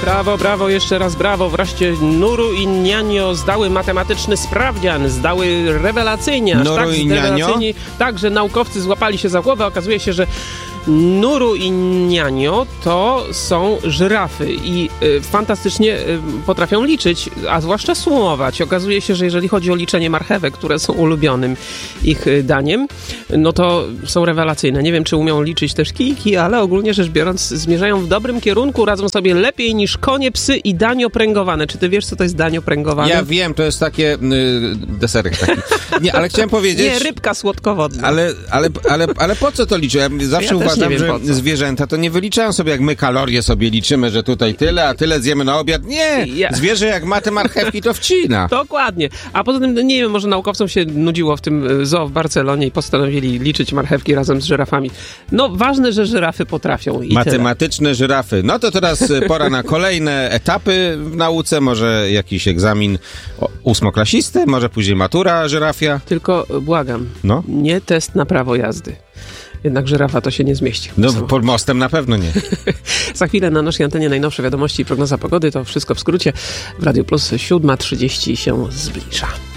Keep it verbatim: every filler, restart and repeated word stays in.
Brawo, brawo, jeszcze raz brawo. Wreszcie Nuru i Nianio zdały matematyczny sprawdzian, zdały rewelacyjnie. Aż Nuru tak i Nianio? Tak, że naukowcy złapali się za głowę. Okazuje się, że Nuru i Nianio to są żyrafy i y, fantastycznie y, potrafią liczyć, a zwłaszcza sumować. Okazuje się, że jeżeli chodzi o liczenie marchewek, które są ulubionym ich y, daniem, no to są rewelacyjne. Nie wiem, czy umią liczyć też kijki, ale ogólnie rzecz biorąc zmierzają w dobrym kierunku, radzą sobie lepiej niż konie, psy i danio pręgowane. Czy ty wiesz, co to jest danio pręgowane? Ja wiem, to jest takie y, deserek taki. Nie, ale chciałem powiedzieć... Nie, rybka słodkowodna. Ale, ale, ale, ale po co to liczę? Ja zawsze Ja uważam, wiem, że zwierzęta to nie wyliczają sobie, jak my kalorie sobie liczymy, że tutaj tyle, a tyle zjemy na obiad. Nie! Ja. Zwierzę jak ma te marchewki, to wcina. Dokładnie. A poza tym, nie wiem, może naukowcom się nudziło w tym zoo w Barcelonie i postanowili liczyć marchewki razem z żyrafami. No, ważne, że żyrafy potrafią. I Matematyczne tyle. Żyrafy. No to teraz pora na kolejne etapy w nauce. Może jakiś egzamin ósmoklasisty, może później matura żyrafia. Tylko błagam, no? nie test na prawo jazdy. Jednak żyrafa to się nie zmieści. No, pod mostem na pewno nie. Za chwilę na naszej antenie najnowsze wiadomości i prognoza pogody. To wszystko w skrócie. W Radio Plus siódma trzydzieści się zbliża.